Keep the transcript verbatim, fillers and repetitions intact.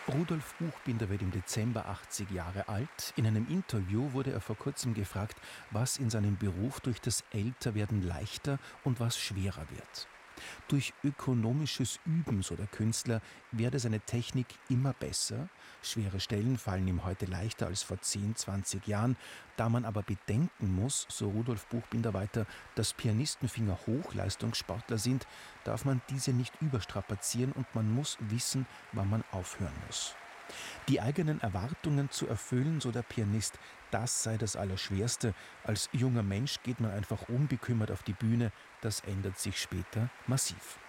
Rudolf Buchbinder wird im Dezember achtzig Jahre alt. In einem Interview wurde er vor kurzem gefragt, was in seinem Beruf durch das Älterwerden leichter und was schwerer wird. Durch ökonomisches Üben, so der Künstler, werde seine Technik immer besser. Schwere Stellen fallen ihm heute leichter als vor zehn, zwanzig Jahren. Da man aber bedenken muss, so Rudolf Buchbinder weiter, dass Pianistenfinger Hochleistungssportler sind, darf man diese nicht überstrapazieren und man muss wissen, wann man aufhören muss. Die eigenen Erwartungen zu erfüllen, so der Pianist, das sei das Allerschwerste. Als junger Mensch geht man einfach unbekümmert auf die Bühne, das ändert sich später massiv.